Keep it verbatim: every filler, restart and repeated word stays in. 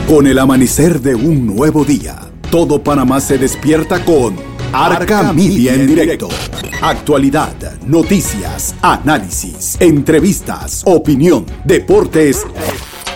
Con el amanecer de un nuevo día, todo Panamá se despierta con Arca Media en directo. Actualidad, noticias, análisis, entrevistas, opinión, deportes